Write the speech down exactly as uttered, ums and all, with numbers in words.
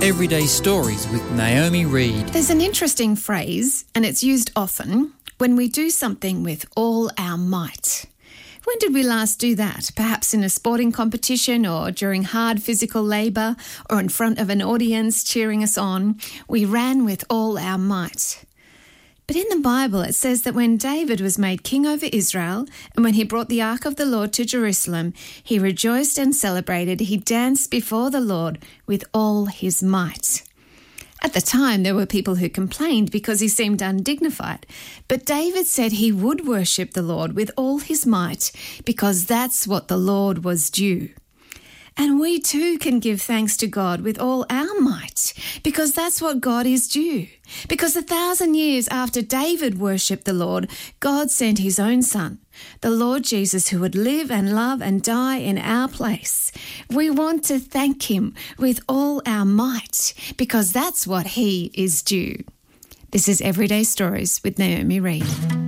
Everyday Stories with Naomi Reed. There's an interesting phrase, and it's used often, when we do something with all our might. When did we last do that? Perhaps in a sporting competition or during hard physical labour or in front of an audience cheering us on. We ran with all our might. But in the Bible, it says that when David was made king over Israel and when he brought the ark of the Lord to Jerusalem, he rejoiced and celebrated. He danced before the Lord with all his might. At the time, there were people who complained because he seemed undignified. But David said he would worship the Lord with all his might because that's what the Lord was due. And we too can give thanks to God with all our might, because that's what God is due. Because a thousand years after David worshipped the Lord, God sent his own son, the Lord Jesus, who would live and love and die in our place. We want to thank him with all our might, because that's what he is due. This is Everyday Stories with Naomi Reed.